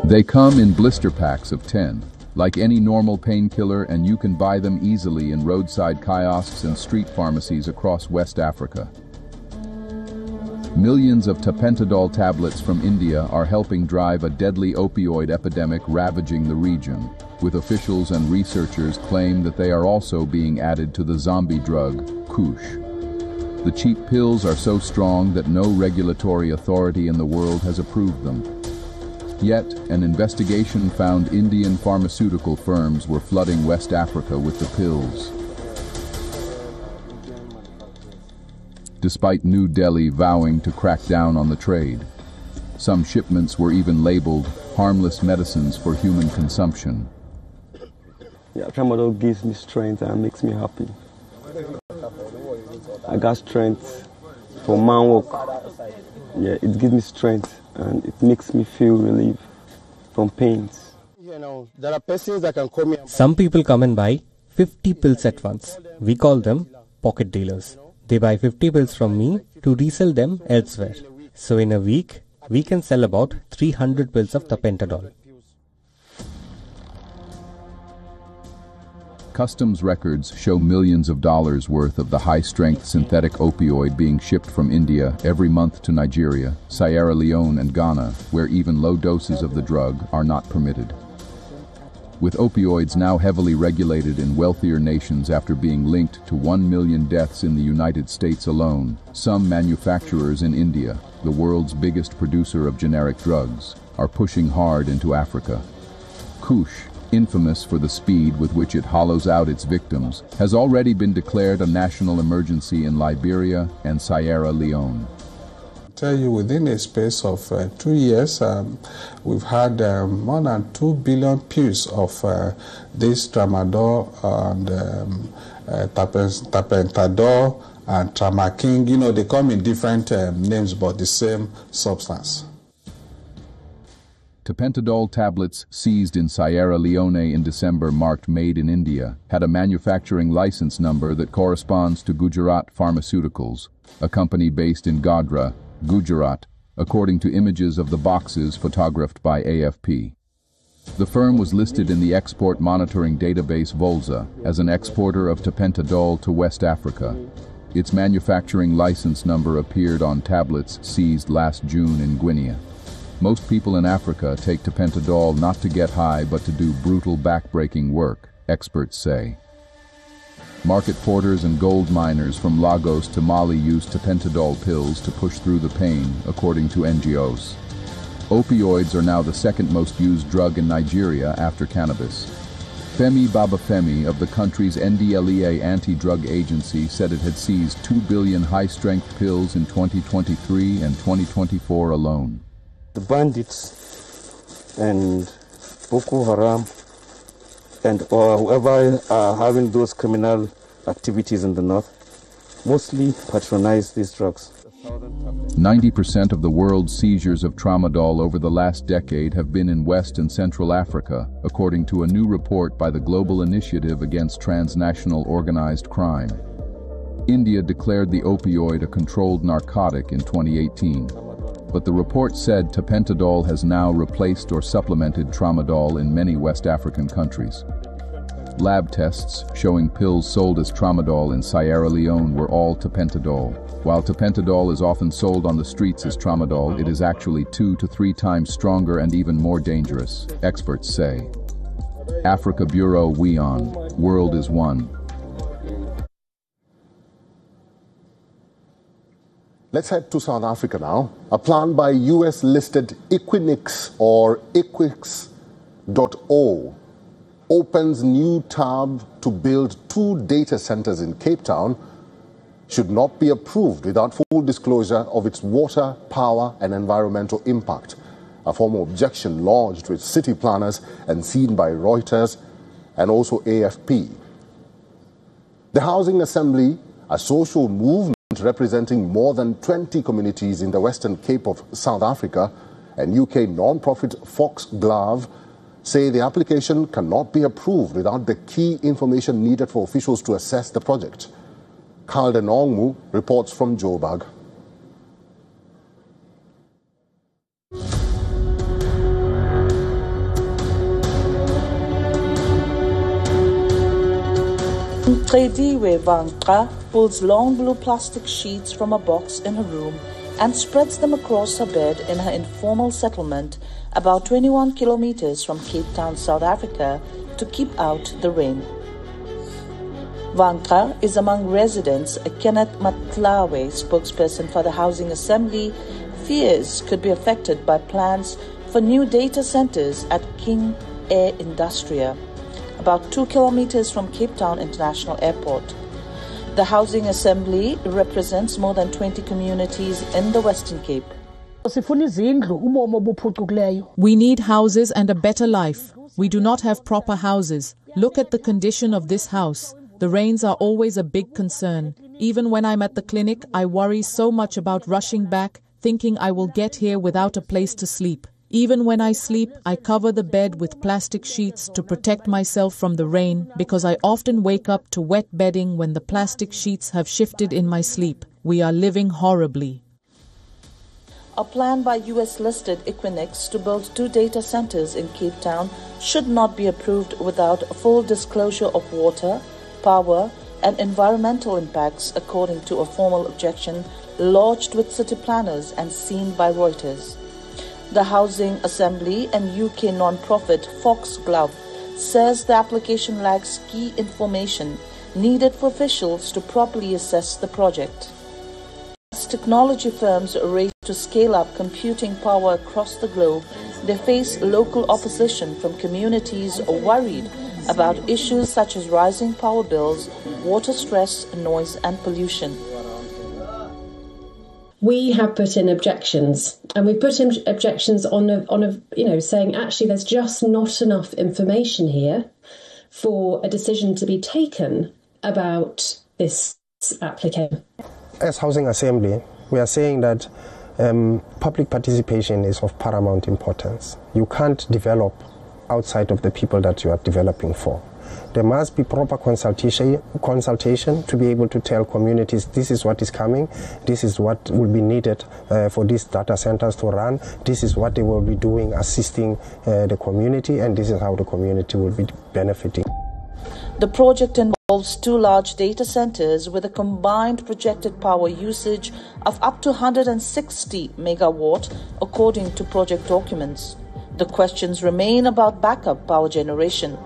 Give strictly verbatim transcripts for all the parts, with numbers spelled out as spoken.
They come in blister packs of ten, like any normal painkiller, and you can buy them easily in roadside kiosks and street pharmacies across West Africa. Millions of tapentadol tablets from India are helping drive a deadly opioid epidemic ravaging the region, with officials and researchers claim that they are also being added to the zombie drug, Kush. The cheap pills are so strong that no regulatory authority in the world has approved them. Yet, an investigation found Indian pharmaceutical firms were flooding West Africa with the pills. Despite New Delhi vowing to crack down on the trade, some shipments were even labeled harmless medicines for human consumption. Yeah, tramadol gives me strength and makes me happy. I got strength for man work. Yeah, it gives me strength and it makes me feel relief from pains. You know, there are persons that can call me. Some people come and buy fifty pills at once. We call them pocket dealers. They buy fifty pills from me to resell them elsewhere. So in a week, we can sell about three hundred pills of tapentadol. Customs records show millions of dollars worth of the high-strength synthetic opioid being shipped from India every month to Nigeria, Sierra Leone, and Ghana, where even low doses of the drug are not permitted. With opioids now heavily regulated in wealthier nations after being linked to one million deaths in the United States alone, some manufacturers in India, the world's biggest producer of generic drugs, are pushing hard into Africa. Kush, infamous for the speed with which it hollows out its victims, has already been declared a national emergency in Liberia and Sierra Leone. Tell you within a space of uh, two years, um, we've had um, more than two billion pills of uh, this tramadol and um, uh, tapentadol and tramaking. You know, they come in different um, names, but the same substance. Tapentadol tablets seized in Sierra Leone in December marked Made in India had a manufacturing license number that corresponds to Gujarat Pharmaceuticals, a company based in Godhra, Gujarat, according to images of the boxes photographed by A F P. The firm was listed in the export monitoring database Volza as an exporter of tapentadol to West Africa. Its manufacturing license number appeared on tablets seized last June in Guinea. Most people in Africa take tapentadol not to get high but to do brutal back-breaking work, experts say. Market porters and gold miners from Lagos to Mali use tapentadol pills to push through the pain, according to N G Os. Opioids are now the second most used drug in Nigeria after cannabis. Femi Babafemi of the country's N D L E A anti-drug agency said it had seized two billion high-strength pills in twenty twenty-three and twenty twenty-four alone. The bandits and Boko Haram and or whoever are having those criminal activities in the north mostly patronize these drugs. ninety percent of the world's seizures of tramadol over the last decade have been in West and Central Africa, according to a new report by the Global Initiative Against Transnational Organized Crime. India declared the opioid a controlled narcotic in twenty eighteen. But the report said tapentadol has now replaced or supplemented tramadol in many West African countries. Lab tests showing pills sold as tramadol in Sierra Leone were all tapentadol. While tapentadol is often sold on the streets as tramadol, it is actually two to three times stronger and even more dangerous, experts say. Africa Bureau WION, World is One. Let's head to South Africa now. A plan by U S-listed Equinix or Equix dot O opens new tab to build two data centers in Cape Town should not be approved without full disclosure of its water, power and environmental impact. A formal objection lodged with city planners and seen by Reuters and also A F P. The Housing Assembly, a social movement representing more than twenty communities in the Western Cape of South Africa, and U K non-profit Foxglove, say the application cannot be approved without the key information needed for officials to assess the project. Kalden Ongmu reports from Joburg. Khediwe Vanqa pulls long blue plastic sheets from a box in her room and spreads them across her bed in her informal settlement about twenty-one kilometers from Cape Town, South Africa, to keep out the rain. Vanqa is among residents. Kenneth Matlawe, spokesperson for the Housing Assembly, fears could be affected by plans for new data centers at King Air Industria, about two kilometers from Cape Town International Airport. The Housing Assembly represents more than twenty communities in the Western Cape. We need houses and a better life. We do not have proper houses. Look at the condition of this house. The rains are always a big concern. Even when I'm at the clinic, I worry so much about rushing back, thinking I will get here without a place to sleep. Even when I sleep, I cover the bed with plastic sheets to protect myself from the rain, because I often wake up to wet bedding when the plastic sheets have shifted in my sleep. We are living horribly. A plan by U S-listed Equinix to build two data centers in Cape Town should not be approved without full disclosure of water, power, and environmental impacts, according to a formal objection lodged with city planners and seen by Reuters. The Housing Assembly and U K non-profit Foxglove says the application lacks key information needed for officials to properly assess the project. As technology firms race to scale up computing power across the globe, they face local opposition from communities worried about issues such as rising power bills, water stress, noise and pollution. We have put in objections, and we put in objections on a, on a, you know, saying actually there's just not enough information here for a decision to be taken about this application. As Housing Assembly, we are saying that um, public participation is of paramount importance. You can't develop outside of the people that you are developing for. There must be proper consultation, consultation to be able to tell communities this is what is coming, this is what will be needed uh, for these data centers to run, this is what they will be doing, assisting uh, the community, and this is how the community will be benefiting. The project involves two large data centers with a combined projected power usage of up to one hundred sixty megawatt, according to project documents. The questions remain about backup power generation.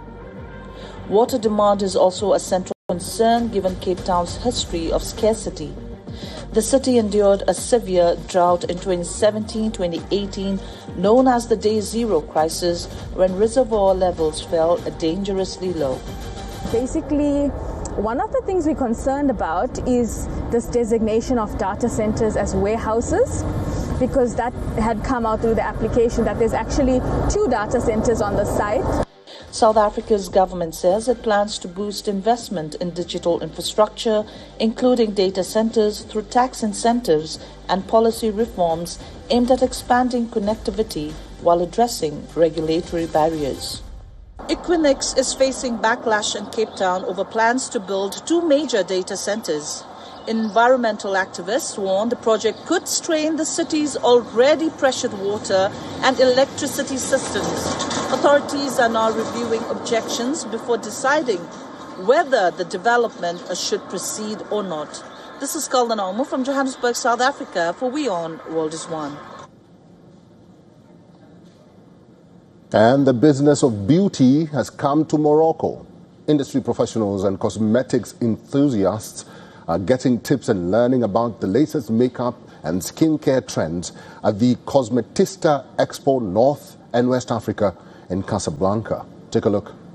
Water demand is also a central concern given Cape Town's history of scarcity. The city endured a severe drought in twenty seventeen to twenty eighteen, known as the Day Zero crisis, when reservoir levels fell dangerously low. Basically, one of the things we're concerned about is this designation of data centers as warehouses, because that had come out through the application that there's actually two data centers on the site. South Africa's government says it plans to boost investment in digital infrastructure, including data centers, through tax incentives and policy reforms aimed at expanding connectivity while addressing regulatory barriers. Equinix is facing backlash in Cape Town over plans to build two major data centers. Environmental activists warn the project could strain the city's already pressured water and electricity systems. Authorities are now reviewing objections before deciding whether the development should proceed or not. This is Kaldan Omo from Johannesburg, South Africa for WION World is One. And the business of beauty has come to Morocco. Industry professionals and cosmetics enthusiasts are getting tips and learning about the latest makeup and skincare trends at the Cosmetista Expo North and West Africa in Casablanca. Take a look.